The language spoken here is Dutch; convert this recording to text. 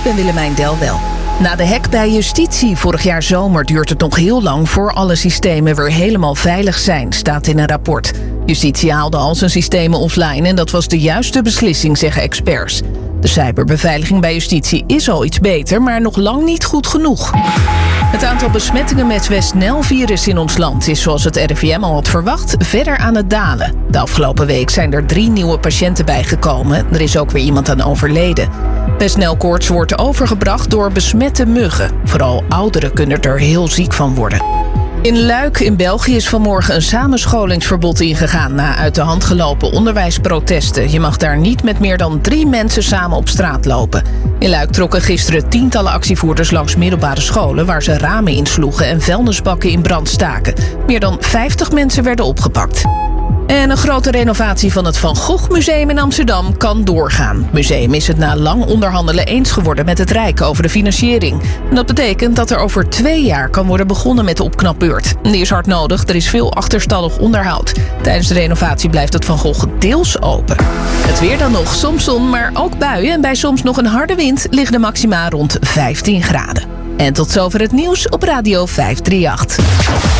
ik ben Willemijn Delwel. Na de hack bij justitie vorig jaar zomer duurt het nog heel lang voor alle systemen weer helemaal veilig zijn, staat in een rapport. Justitie haalde al zijn systemen offline en dat was de juiste beslissing, zeggen experts. De cyberbeveiliging bij justitie is al iets beter, maar nog lang niet goed genoeg. Het aantal besmettingen met West-Nijl-virus in ons land is, zoals het RIVM al had verwacht, verder aan het dalen. De afgelopen week zijn er 3 nieuwe patiënten bijgekomen. Er is ook weer iemand aan overleden. West-Nijl-koorts wordt overgebracht door besmette muggen. Vooral ouderen kunnen er heel ziek van worden. In Luik in België is vanmorgen een samenscholingsverbod ingegaan na uit de hand gelopen onderwijsprotesten. Je mag daar niet met meer dan 3 mensen samen op straat lopen. In Luik trokken gisteren tientallen actievoerders langs middelbare scholen waar ze ramen insloegen en vuilnisbakken in brand staken. Meer dan 50 mensen werden opgepakt. En een grote renovatie van het Van Gogh Museum in Amsterdam kan doorgaan. Het museum is het na lang onderhandelen eens geworden met het Rijk over de financiering. En dat betekent dat er over 2 jaar kan worden begonnen met de opknapbeurt. Die is hard nodig, er is veel achterstallig onderhoud. Tijdens de renovatie blijft het Van Gogh deels open. Het weer dan nog, soms zon, maar ook buien. En bij soms nog een harde wind liggen de maxima rond 15 graden. En tot zover het nieuws op Radio 538.